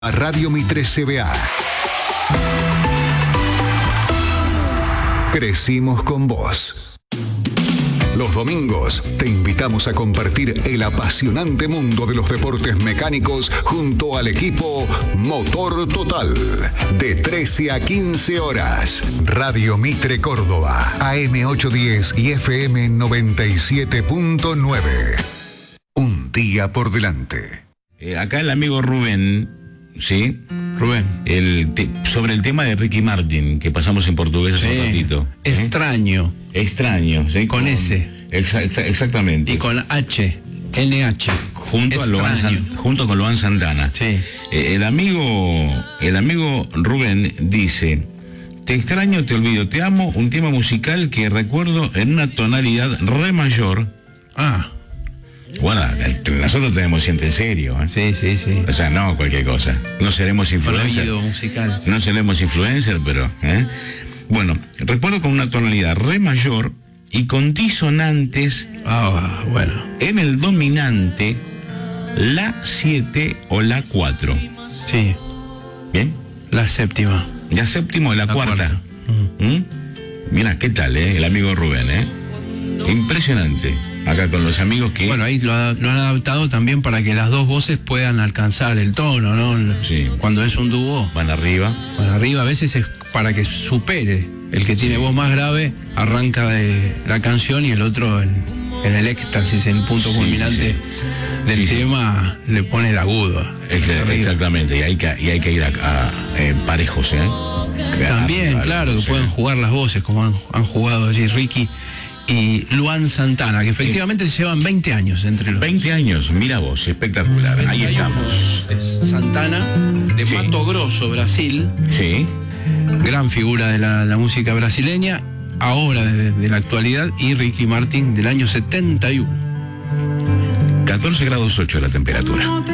A Radio Mitre CBA. Crecimos con vos. Los domingos te invitamos a compartir el apasionante mundo de los deportes mecánicos junto al equipo Motor Total. De 13 a 15 horas. Radio Mitre Córdoba. AM 810 y FM 97.9. Un día por delante. Acá el amigo Rubén, ¿sí? Rubén. Sobre el tema de Ricky Martin, que pasamos en portugués hace un ratito. Extraño. Extraño, ¿sí? Con S. Exactamente. Y con H. NH. Junto con Luan Santana. Sí. El amigo Rubén dice: te extraño, te olvido, te amo, un tema musical que recuerdo en una tonalidad re mayor. Bueno, nosotros tenemos gente en serio, ¿eh? Sí. O sea, no cualquier cosa. No seremos influencers. Musical. No seremos influencers, pero... Bueno, recuerdo con una tonalidad re mayor y con disonantes Bueno. en el dominante, la 7 o la 4. Sí. ¿Bien? La séptima. La séptima o la cuarta. Mira, ¿qué tal, el amigo Rubén, Impresionante. Acá con los amigos que... Bueno, ahí lo han adaptado también para que las dos voces puedan alcanzar el tono, ¿no? Sí. Cuando es un dúo. Van arriba. Bueno, arriba a veces es para que supere. El que tiene voz más grave arranca de la canción y el otro en el éxtasis, en el punto culminante del tema, le pone el agudo. Exactamente. Y hay que ir a parejos, También, claro, que pueden jugar las voces como han jugado allí Ricky y Luan Santana, que efectivamente se llevan 20 años entre los 20 años, mira vos, espectacular. Ahí estamos. Santana, de Mato Grosso, Brasil. Sí. Gran figura de la música brasileña, ahora de la actualidad, y Ricky Martin del año 71. 14 grados 8 la temperatura.